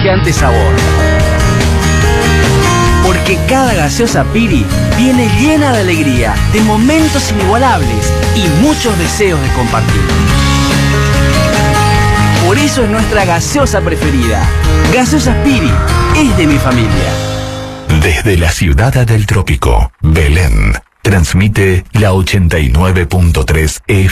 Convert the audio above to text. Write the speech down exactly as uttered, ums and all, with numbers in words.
refrescante sabor. Porque cada gaseosa Piri viene llena de alegría, de momentos inigualables y muchos deseos de compartir. Por eso es nuestra gaseosa preferida. Gaseosas Piri es de mi familia. Desde la ciudad del trópico, Belén, transmite la ochenta y nueve punto tres F.